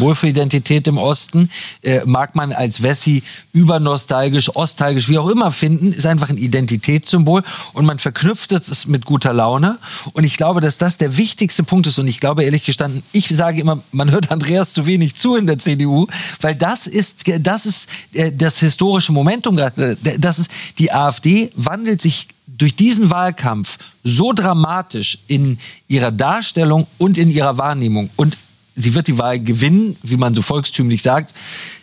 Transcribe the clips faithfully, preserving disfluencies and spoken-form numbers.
Symbol für Identität im Osten. Äh, mag man als Wessi übernostalgisch, ostalgisch, wie auch immer finden, ist einfach ein Identitätssymbol und man verknüpft es mit guter Laune. Und ich glaube, dass das der wichtigste Punkt ist. Und ich glaube, ehrlich gestanden, ich sage immer, man hört Andreas zu wenig zu in der C D U, weil das ist, das ist äh, das historische Momentum. Das ist, die AfD wandelt sich durch diesen Wahlkampf so dramatisch in ihrer Darstellung und in ihrer Wahrnehmung. Und sie wird die Wahl gewinnen, wie man so volkstümlich sagt.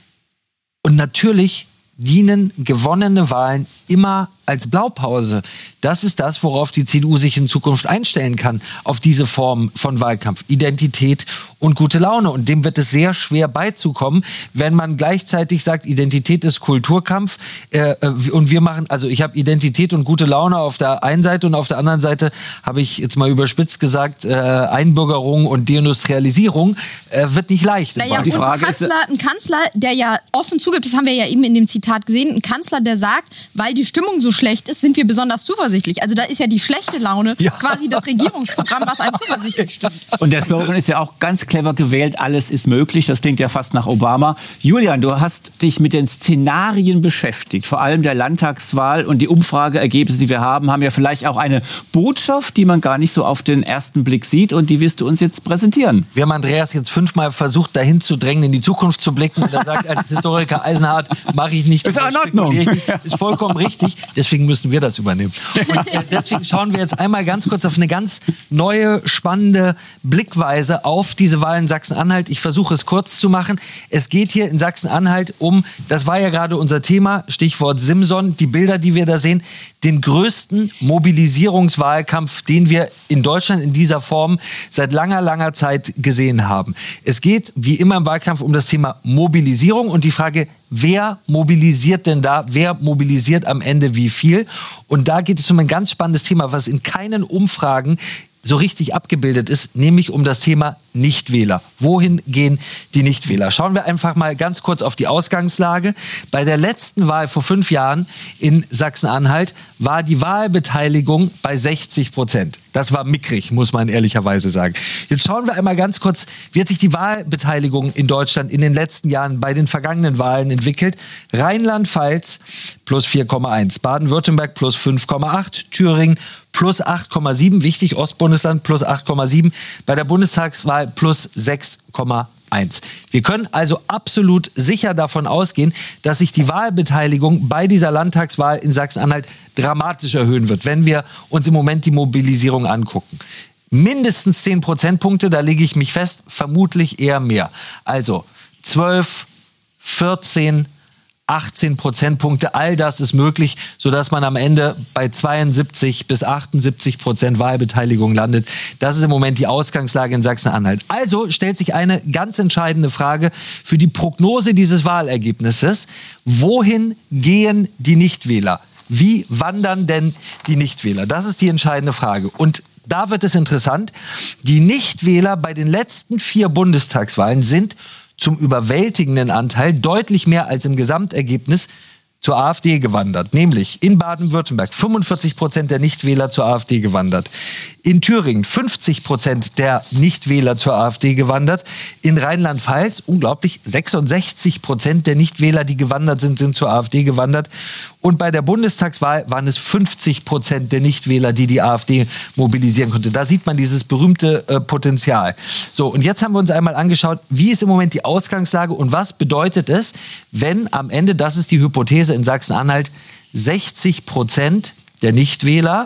Und natürlich dienen gewonnene Wahlen immer als Blaupause. Das ist das, worauf die C D U sich in Zukunft einstellen kann, auf diese Form von Wahlkampf. Identität und gute Laune. Und dem wird es sehr schwer beizukommen, wenn man gleichzeitig sagt, Identität ist Kulturkampf. Äh, und wir machen, also ich habe Identität und gute Laune auf der einen Seite und auf der anderen Seite habe ich jetzt mal überspitzt gesagt, äh, Einbürgerung und Deindustrialisierung äh, wird nicht leicht. Naja, die Frage ein, Kanzler, ein Kanzler, der ja offen zugibt, das haben wir ja eben in dem Zitat gesehen, ein Kanzler, der sagt, weil die Stimmung so schlecht ist, sind wir besonders zuversichtlich. Also da ist ja die schlechte Laune ja. quasi das Regierungsprogramm, was einem zuversichtlich stimmt. Und der Slogan ist ja auch ganz clever gewählt, alles ist möglich. Das klingt ja fast nach Obama. Julian, du hast dich mit den Szenarien beschäftigt, vor allem der Landtagswahl, und die Umfrageergebnisse, die wir haben, haben ja vielleicht auch eine Botschaft, die man gar nicht so auf den ersten Blick sieht, und die wirst du uns jetzt präsentieren. Wir haben Andreas jetzt fünfmal versucht, dahin zu drängen, in die Zukunft zu blicken, und er sagt, als Historiker Eisenhardt mache ich nicht. Ist in Ordnung. Ist vollkommen richtig. Deswegen müssen wir das übernehmen. Und deswegen schauen wir jetzt einmal ganz kurz auf eine ganz neue, spannende Blickweise auf diese Wahl in Sachsen-Anhalt. Ich versuche es kurz zu machen. Es geht hier in Sachsen-Anhalt um, das war ja gerade unser Thema, Stichwort Simson, die Bilder, die wir da sehen, den größten Mobilisierungswahlkampf, den wir in Deutschland in dieser Form seit langer, langer Zeit gesehen haben. Es geht, wie immer im Wahlkampf, um das Thema Mobilisierung und die Frage, wer mobilisiert denn da, wer mobilisiert am Ende wie viel? Und da geht es um ein ganz spannendes Thema, was in keinen Umfragen so richtig abgebildet ist, nämlich um das Thema Nichtwähler. Wohin gehen die Nichtwähler? Schauen wir einfach mal ganz kurz auf die Ausgangslage. Bei der letzten Wahl vor fünf Jahren in Sachsen-Anhalt war die Wahlbeteiligung bei sechzig Prozent. Das war mickrig, muss man ehrlicherweise sagen. Jetzt schauen wir einmal ganz kurz, wie hat sich die Wahlbeteiligung in Deutschland in den letzten Jahren bei den vergangenen Wahlen entwickelt. Rheinland-Pfalz plus vier Komma eins, Baden-Württemberg plus fünf Komma acht, Thüringen plus acht Komma sieben, wichtig, Ostbundesland plus acht Komma sieben, bei der Bundestagswahl plus sechs Komma eins. Wir können also absolut sicher davon ausgehen, dass sich die Wahlbeteiligung bei dieser Landtagswahl in Sachsen-Anhalt dramatisch erhöhen wird, wenn wir uns im Moment die Mobilisierung angucken. Mindestens zehn Prozentpunkte, da lege ich mich fest, vermutlich eher mehr. Also zwölf, vierzehn, achtzehn Prozentpunkte, all das ist möglich, sodass man am Ende bei zweiundsiebzig bis achtundsiebzig Prozent Wahlbeteiligung landet. Das ist im Moment die Ausgangslage in Sachsen-Anhalt. Also stellt sich eine ganz entscheidende Frage für die Prognose dieses Wahlergebnisses. Wohin gehen die Nichtwähler? Wie wandern denn die Nichtwähler? Das ist die entscheidende Frage. Und da wird es interessant. Die Nichtwähler bei den letzten vier Bundestagswahlen sind zum überwältigenden Anteil, deutlich mehr als im Gesamtergebnis, zur AfD gewandert. Nämlich in Baden-Württemberg fünfundvierzig Prozent der Nichtwähler zur AfD gewandert. In Thüringen fünfzig Prozent der Nichtwähler zur AfD gewandert. In Rheinland-Pfalz, unglaublich, sechsundsechzig Prozent der Nichtwähler, die gewandert sind, sind zur AfD gewandert. Und bei der Bundestagswahl waren es fünfzig Prozent der Nichtwähler, die die AfD mobilisieren konnte. Da sieht man dieses berühmte äh, Potenzial. So, und jetzt haben wir uns einmal angeschaut, wie ist im Moment die Ausgangslage und was bedeutet es, wenn am Ende, das ist die Hypothese in Sachsen-Anhalt, sechzig Prozent der Nichtwähler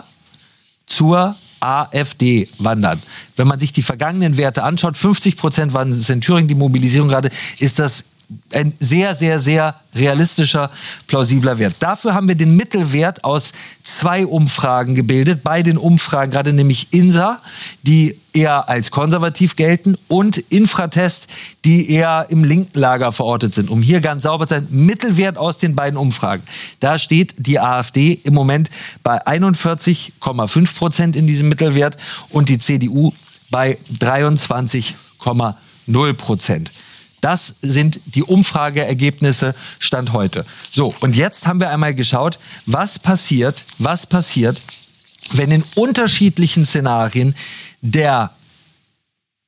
zur AfD wandern. Wenn man sich die vergangenen Werte anschaut, fünfzig Prozent waren es in Thüringen, die Mobilisierung gerade, ist das ein sehr, sehr, sehr realistischer, plausibler Wert. Dafür haben wir den Mittelwert aus zwei Umfragen gebildet. Bei den Umfragen, gerade nämlich INSA, die eher als konservativ gelten, und Infratest, die eher im linken Lager verortet sind. Um hier ganz sauber zu sein, Mittelwert aus den beiden Umfragen. Da steht die AfD im Moment bei einundvierzig Komma fünf Prozent in diesem Mittelwert und die C D U bei dreiundzwanzig Komma null Prozent. Das sind die Umfrageergebnisse Stand heute. So, und jetzt haben wir einmal geschaut, was passiert, was passiert, wenn in unterschiedlichen Szenarien der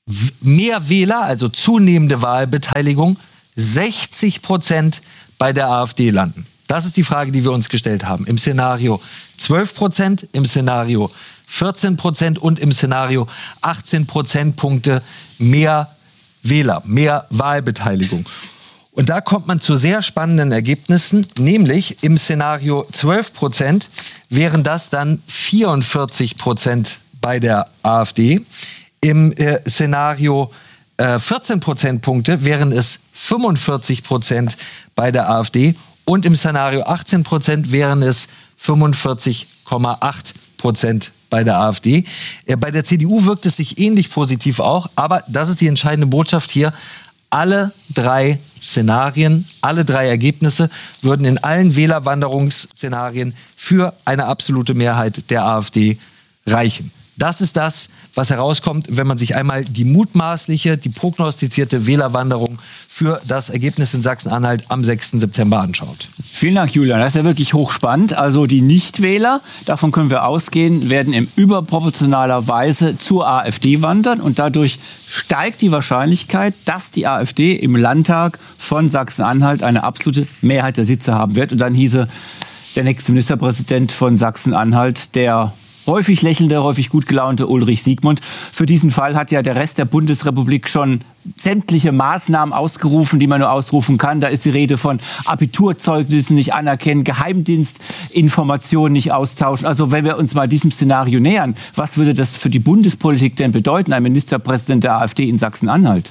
mehr Wähler, also zunehmende Wahlbeteiligung, sechzig Prozent bei der AfD landen. Das ist die Frage, die wir uns gestellt haben. Im Szenario zwölf Prozent, im Szenario vierzehn Prozent und im Szenario achtzehn Prozentpunkte mehr Wähler, mehr Wahlbeteiligung. Und da kommt man zu sehr spannenden Ergebnissen, nämlich im Szenario zwölf Prozent wären das dann vierundvierzig Prozent bei der AfD. Im äh, Szenario äh, vierzehn Prozentpunkte wären es fünfundvierzig Prozent bei der AfD und im Szenario achtzehn Prozent wären es fünfundvierzig Komma acht Prozent bei der AfD. Äh, bei der C D U wirkt es sich ähnlich positiv auch, aber das ist die entscheidende Botschaft hier. Alle drei Szenarien, alle drei Ergebnisse würden in allen Wählerwanderungsszenarien für eine absolute Mehrheit der AfD reichen. Das ist das, was herauskommt, wenn man sich einmal die mutmaßliche, die prognostizierte Wählerwanderung für das Ergebnis in Sachsen-Anhalt am sechsten September anschaut. Vielen Dank, Julian. Das ist ja wirklich hochspannend. Also die Nichtwähler, davon können wir ausgehen, werden in überproportionaler Weise zur AfD wandern. Und dadurch steigt die Wahrscheinlichkeit, dass die AfD im Landtag von Sachsen-Anhalt eine absolute Mehrheit der Sitze haben wird. Und dann hieße der nächste Ministerpräsident von Sachsen-Anhalt, der häufig lächelnde, häufig gut gelaunte Ulrich Siegmund. Für diesen Fall hat ja der Rest der Bundesrepublik schon sämtliche Maßnahmen ausgerufen, die man nur ausrufen kann. Da ist die Rede von Abiturzeugnissen nicht anerkennen, Geheimdienstinformationen nicht austauschen. Also wenn wir uns mal diesem Szenario nähern, was würde das für die Bundespolitik denn bedeuten, ein Ministerpräsident der AfD in Sachsen-Anhalt?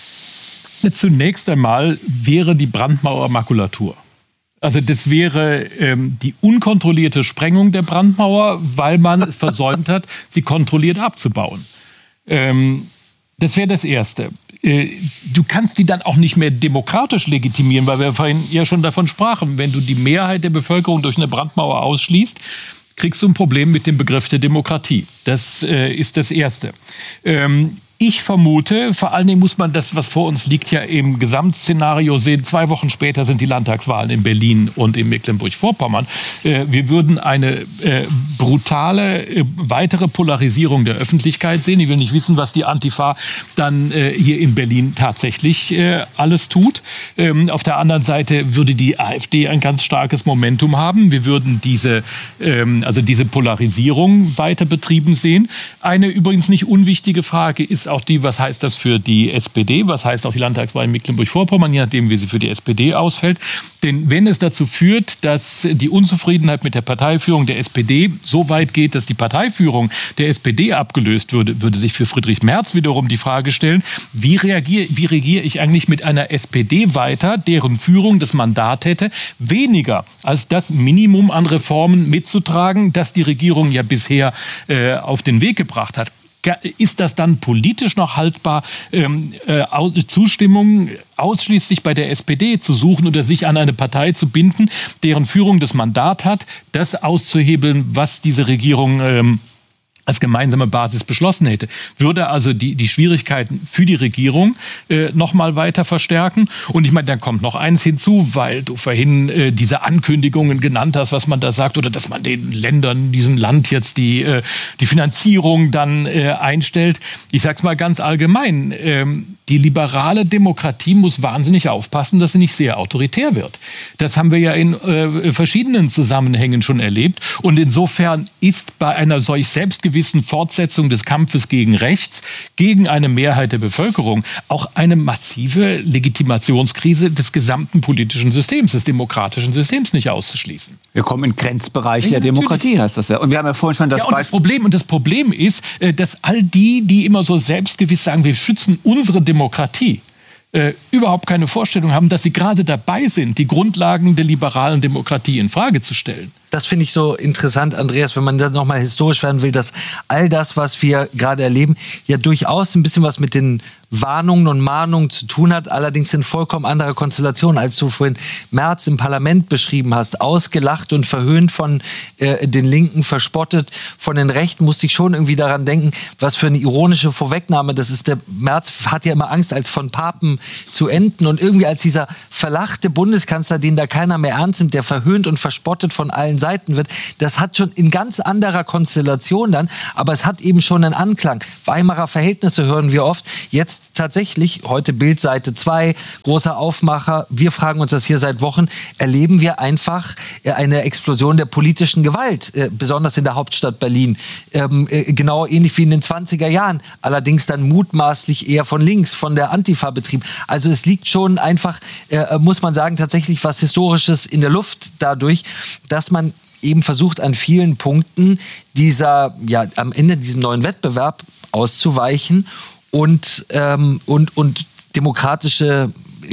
Zunächst einmal wäre die Brandmauer Makulatur. Also das wäre ähm, die unkontrollierte Sprengung der Brandmauer, weil man es versäumt hat, sie kontrolliert abzubauen. Ähm, das wäre das Erste. Äh, du kannst die dann auch nicht mehr demokratisch legitimieren, weil wir vorhin ja schon davon sprachen. Wenn du die Mehrheit der Bevölkerung durch eine Brandmauer ausschließt, kriegst du ein Problem mit dem Begriff der Demokratie. Das äh, ist das Erste. Ähm, Ich vermute, vor allen Dingen muss man das, was vor uns liegt, ja im Gesamtszenario sehen. Zwei Wochen später sind die Landtagswahlen in Berlin und in Mecklenburg-Vorpommern. Äh, wir würden eine äh, brutale äh, weitere Polarisierung der Öffentlichkeit sehen. Ich will nicht wissen, was die Antifa dann äh, hier in Berlin tatsächlich äh, alles tut. Ähm, auf der anderen Seite würde die AfD ein ganz starkes Momentum haben. Wir würden diese, ähm, also diese Polarisierung weiter betrieben sehen. Eine übrigens nicht unwichtige Frage ist auch die, was heißt das für die S P D, was heißt auch die Landtagswahl in Mecklenburg-Vorpommern, je nachdem, wie sie für die S P D ausfällt. Denn wenn es dazu führt, dass die Unzufriedenheit mit der Parteiführung der S P D so weit geht, dass die Parteiführung der S P D abgelöst würde, würde sich für Friedrich Merz wiederum die Frage stellen, wie reagiere, wie regiere ich eigentlich mit einer S P D weiter, deren Führung das Mandat hätte, weniger als das Minimum an Reformen mitzutragen, das die Regierung ja bisher äh, auf den Weg gebracht hat. Ist das dann politisch noch haltbar, ähm, äh, Zustimmung ausschließlich bei der S P D zu suchen oder sich an eine Partei zu binden, deren Führung das Mandat hat, das auszuhebeln, was diese Regierung ähm, als gemeinsame Basis beschlossen hätte? Würde also die, die Schwierigkeiten für die Regierung äh, noch mal weiter verstärken. Und ich meine, dann kommt noch eins hinzu, weil du vorhin äh, diese Ankündigungen genannt hast, was man da sagt, oder dass man den Ländern, diesem Land jetzt die, äh, die Finanzierung dann äh, einstellt. Ich sag's mal ganz allgemein, ähm, die liberale Demokratie muss wahnsinnig aufpassen, dass sie nicht sehr autoritär wird. Das haben wir ja in äh, verschiedenen Zusammenhängen schon erlebt. Und insofern ist bei einer solch selbstgewissen Fortsetzung des Kampfes gegen rechts, gegen eine Mehrheit der Bevölkerung, auch eine massive Legitimationskrise des gesamten politischen Systems, des demokratischen Systems nicht auszuschließen. Wir kommen in Grenzbereich ja, der Demokratie, heißt das ja. Und wir haben ja vorhin schon das ja, und das Problem Und das Problem ist, dass all die, die immer so selbstgewiss sagen, wir schützen unsere Demokratie, äh, überhaupt keine Vorstellung haben, dass sie gerade dabei sind, die Grundlagen der liberalen Demokratie in Frage zu stellen. Das finde ich so interessant, Andreas, wenn man dann nochmal historisch werden will, dass all das, was wir gerade erleben, ja durchaus ein bisschen was mit den Warnungen und Mahnungen zu tun hat, allerdings in vollkommen anderer Konstellation, als du vorhin Merz im Parlament beschrieben hast, ausgelacht und verhöhnt von äh, den Linken, verspottet von den Rechten, musste ich schon irgendwie daran denken, was für eine ironische Vorwegnahme das ist. Der Merz hat ja immer Angst, als von Papen zu enden und irgendwie als dieser verlachte Bundeskanzler, den da keiner mehr ernst nimmt, der verhöhnt und verspottet von allen Seiten wird, das hat schon in ganz anderer Konstellation dann, aber es hat eben schon einen Anklang. Weimarer Verhältnisse hören wir oft. Jetzt tatsächlich, heute Bild Seite zwei, großer Aufmacher, wir fragen uns das hier seit Wochen, erleben wir einfach eine Explosion der politischen Gewalt, besonders in der Hauptstadt Berlin. Ähm, genau ähnlich wie in den zwanziger Jahren, allerdings dann mutmaßlich eher von links, von der Antifa betrieben. Also es liegt schon einfach, äh, muss man sagen, tatsächlich was Historisches in der Luft dadurch, dass man eben versucht, an vielen Punkten dieser, ja, am Ende diesem neuen Wettbewerb auszuweichen und, ähm, und, und demokratische,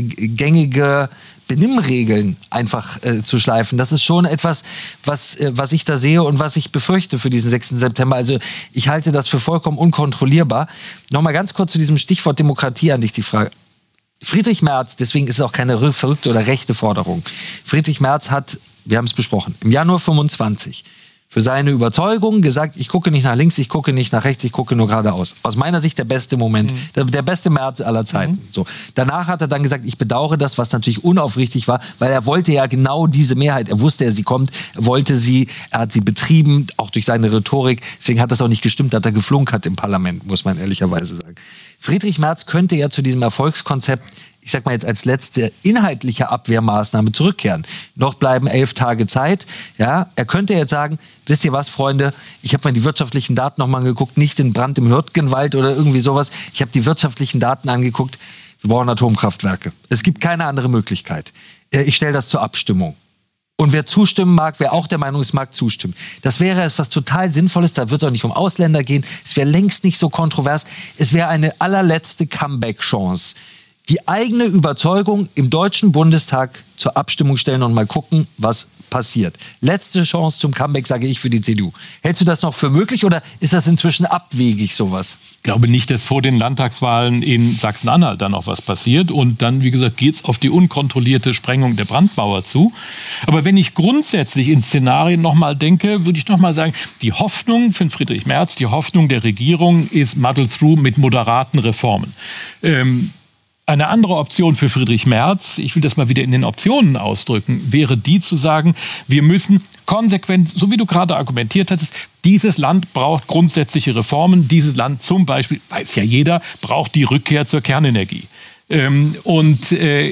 gängige Benimmregeln einfach äh, zu schleifen. Das ist schon etwas, was, äh, was ich da sehe und was ich befürchte für diesen sechsten September. Also ich halte das für vollkommen unkontrollierbar. Nochmal ganz kurz zu diesem Stichwort Demokratie an dich die Frage. Friedrich Merz, deswegen ist es auch keine verrückte oder rechte Forderung. Friedrich Merz hat, wir haben es besprochen, im Januar fünfundzwanzig für seine Überzeugung gesagt, ich gucke nicht nach links, ich gucke nicht nach rechts, ich gucke nur geradeaus. Aus meiner Sicht der beste Moment, mhm. der, der beste Merz aller Zeiten. Mhm. So. Danach hat er dann gesagt, ich bedauere das, was natürlich unaufrichtig war, weil er wollte ja genau diese Mehrheit, er wusste, er sie kommt, er wollte sie, er hat sie betrieben, auch durch seine Rhetorik, deswegen hat das auch nicht gestimmt, hat er geflunkert im Parlament, muss man ehrlicherweise sagen. Friedrich Merz könnte ja zu diesem Erfolgskonzept, ich sag mal jetzt als letzte inhaltliche Abwehrmaßnahme zurückkehren. Noch bleiben elf Tage Zeit. Ja, er könnte jetzt sagen, wisst ihr was, Freunde, ich habe mir die wirtschaftlichen Daten nochmal angeguckt, nicht den Brand im Hürtgenwald oder irgendwie sowas. Ich habe die wirtschaftlichen Daten angeguckt. Wir brauchen Atomkraftwerke. Es gibt keine andere Möglichkeit. Ich stelle das zur Abstimmung. Und wer zustimmen mag, wer auch der Meinung ist, mag zustimmen. Das wäre etwas total Sinnvolles. Da wird es auch nicht um Ausländer gehen. Es wäre längst nicht so kontrovers. Es wäre eine allerletzte Comeback-Chance. Die eigene Überzeugung im Deutschen Bundestag zur Abstimmung stellen und mal gucken, was passiert. Letzte Chance zum Comeback, sage ich, für die C D U. Hältst du das noch für möglich oder ist das inzwischen abwegig, sowas? Ich glaube nicht, dass vor den Landtagswahlen in Sachsen-Anhalt dann noch was passiert. Und dann, wie gesagt, geht es auf die unkontrollierte Sprengung der Brandmauer zu. Aber wenn ich grundsätzlich in Szenarien nochmal denke, würde ich nochmal sagen, die Hoffnung von Friedrich Merz, die Hoffnung der Regierung ist muddle through mit moderaten Reformen. Ähm, Eine andere Option für Friedrich Merz, ich will das mal wieder in den Optionen ausdrücken, wäre die zu sagen, wir müssen konsequent, so wie du gerade argumentiert hattest, dieses Land braucht grundsätzliche Reformen. Dieses Land zum Beispiel, weiß ja jeder, braucht die Rückkehr zur Kernenergie. Und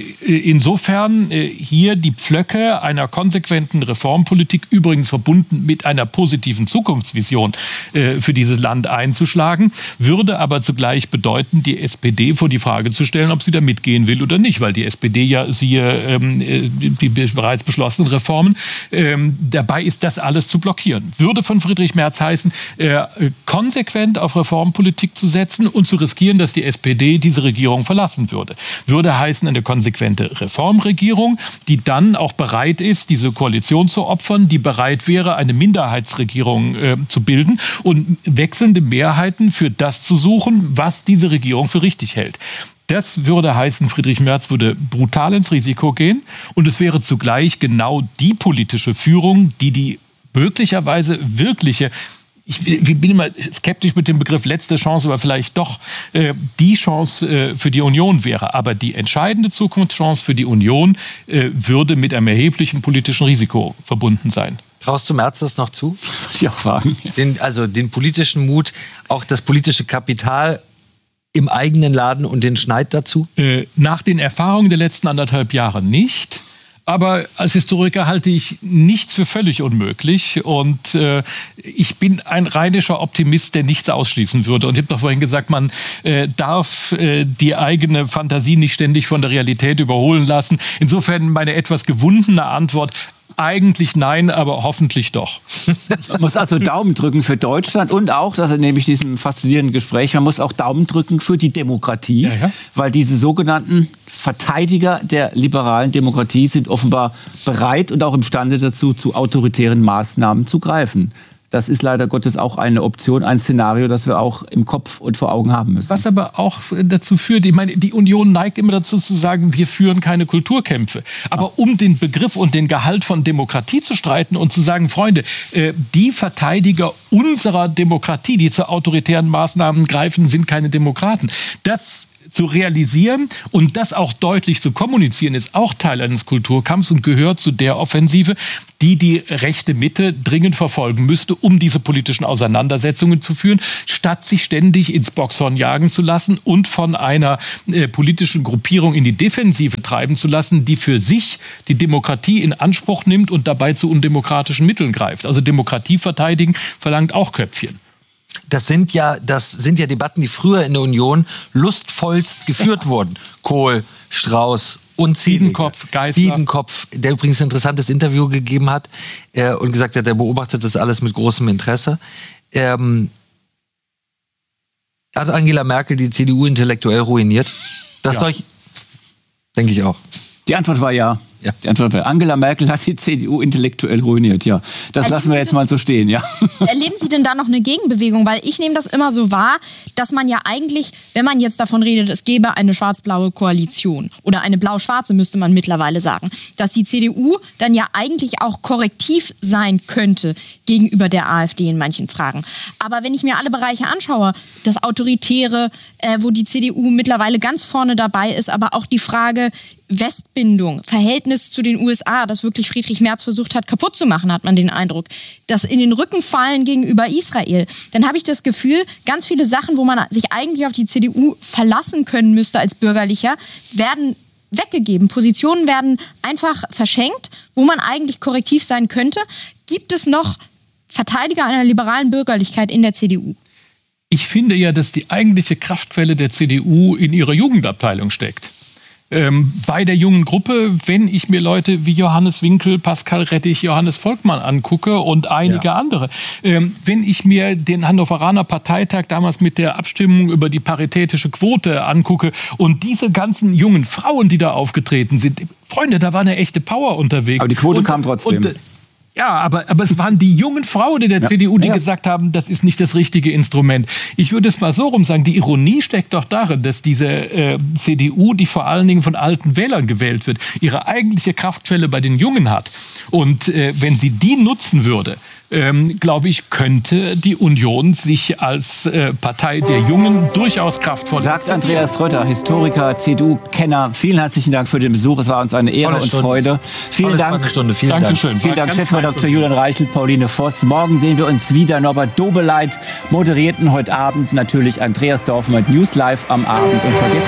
insofern hier die Pflöcke einer konsequenten Reformpolitik, übrigens verbunden mit einer positiven Zukunftsvision für dieses Land einzuschlagen, würde aber zugleich bedeuten, die S P D vor die Frage zu stellen, ob sie da mitgehen will oder nicht, weil die S P D ja, siehe die bereits beschlossenen Reformen, dabei ist, das alles zu blockieren. Würde von Friedrich Merz heißen, konsequent auf Reformpolitik zu setzen und zu riskieren, dass die S P D diese Regierung verlassen würde. Würde heißen eine konsequente Reformregierung, die dann auch bereit ist, diese Koalition zu opfern, die bereit wäre, eine Minderheitsregierung äh, zu bilden und wechselnde Mehrheiten für das zu suchen, was diese Regierung für richtig hält. Das würde heißen, Friedrich Merz würde brutal ins Risiko gehen und es wäre zugleich genau die politische Führung, die die möglicherweise wirkliche, ich bin immer skeptisch mit dem Begriff letzte Chance, aber vielleicht doch äh, die Chance äh, für die Union wäre. Aber die entscheidende Zukunftschance für die Union äh, würde mit einem erheblichen politischen Risiko verbunden sein. Traust du Merz das noch zu? Ich auch fragen. Den, also den politischen Mut, auch das politische Kapital im eigenen Laden und den Schneid dazu? Äh, nach den Erfahrungen der letzten anderthalb Jahre nicht. Aber als Historiker halte ich nichts für völlig unmöglich. Und äh, ich bin ein rheinischer Optimist, der nichts ausschließen würde. Und ich habe doch vorhin gesagt, man äh, darf äh, die eigene Fantasie nicht ständig von der Realität überholen lassen. Insofern meine etwas gewundene Antwort: eigentlich nein, aber hoffentlich doch. Man muss also Daumen drücken für Deutschland und auch, das nehme ich diesem faszinierenden Gespräch, man muss auch Daumen drücken für die Demokratie, ja, ja. Weil diese sogenannten Verteidiger der liberalen Demokratie sind offenbar bereit und auch imstande dazu, zu autoritären Maßnahmen zu greifen. Das ist leider Gottes auch eine Option, ein Szenario, das wir auch im Kopf und vor Augen haben müssen. Was aber auch dazu führt, ich meine, die Union neigt immer dazu zu sagen, wir führen keine Kulturkämpfe. Aber um den Begriff und den Gehalt von Demokratie zu streiten und zu sagen, Freunde, äh, die Verteidiger unserer Demokratie, die zu autoritären Maßnahmen greifen, sind keine Demokraten. Das zu realisieren und das auch deutlich zu kommunizieren, ist auch Teil eines Kulturkampfs und gehört zu der Offensive, die die rechte Mitte dringend verfolgen müsste, um diese politischen Auseinandersetzungen zu führen, statt sich ständig ins Boxhorn jagen zu lassen und von einer äh, politischen Gruppierung in die Defensive treiben zu lassen, die für sich die Demokratie in Anspruch nimmt und dabei zu undemokratischen Mitteln greift. Also Demokratie verteidigen verlangt auch Köpfchen. Das sind ja, das sind ja Debatten, die früher in der Union lustvollst geführt wurden. Kohl, Strauß, unzählige. Biedenkopf, Geisler. Biedenkopf, der übrigens ein interessantes Interview gegeben hat äh, und gesagt hat, er beobachtet das alles mit großem Interesse. Ähm, hat Angela Merkel die C D U intellektuell ruiniert? Das Ja. soll ich, denke ich auch. Die Antwort war ja. Ja. Die Antwort war, Angela Merkel hat die C D U intellektuell ruiniert, ja. Das Erleben lassen wir Sie jetzt denn- mal so stehen, ja. Erleben Sie denn da noch eine Gegenbewegung? Weil ich nehme das immer so wahr, dass man ja eigentlich, wenn man jetzt davon redet, es gäbe eine schwarz-blaue Koalition oder eine blau-schwarze, müsste man mittlerweile sagen, dass die C D U dann ja eigentlich auch korrektiv sein könnte gegenüber der AfD in manchen Fragen. Aber wenn ich mir alle Bereiche anschaue, das Autoritäre, äh, wo die C D U mittlerweile ganz vorne dabei ist, aber auch die Frage Westbindung, Verhältnis zu den U S A, das wirklich Friedrich Merz versucht hat, kaputt zu machen, hat man den Eindruck. Das in den Rücken fallen gegenüber Israel. Dann habe ich das Gefühl, ganz viele Sachen, wo man sich eigentlich auf die C D U verlassen können müsste als Bürgerlicher, werden weggegeben. Positionen werden einfach verschenkt, wo man eigentlich korrektiv sein könnte. Gibt es noch Verteidiger einer liberalen Bürgerlichkeit in der C D U? Ich finde ja, dass die eigentliche Kraftquelle der C D U in ihrer Jugendabteilung steckt. Ähm, bei der jungen Gruppe, wenn ich mir Leute wie Johannes Winkel, Pascal Rettich, Johannes Volkmann angucke und einige Ja. andere, ähm, wenn ich mir den Hannoveraner Parteitag damals mit der Abstimmung über die paritätische Quote angucke und diese ganzen jungen Frauen, die da aufgetreten sind, Freunde, da war eine echte Power unterwegs. Aber die Quote und, kam trotzdem. Und, ja, aber, aber es waren die jungen Frauen in der Ja. C D U, die Ja. gesagt haben, das ist nicht das richtige Instrument. Ich würde es mal so rum sagen, die Ironie steckt doch darin, dass diese äh, C D U, die vor allen Dingen von alten Wählern gewählt wird, ihre eigentliche Kraftquelle bei den Jungen hat. Und äh, wenn sie die nutzen würde, ähm, glaube ich, könnte die Union sich als äh, Partei der Jungen durchaus kraftvoll Sagt Andreas Rötter, Historiker, C D U-Kenner. Vielen herzlichen Dank für den Besuch. Es war uns eine Ehre Tolle und Stunde. Freude. Vielen Tolle, Dank. spannende Stunde. Vielen Dankeschön. Dank. Vielen War Dank, ganz Chefredakteur fein. Julian Reichelt, Pauline Voss. Morgen sehen wir uns wieder. Norbert Dobeleit moderierten heute Abend natürlich Andreas Dorf mit News Live am Abend. Und vergessen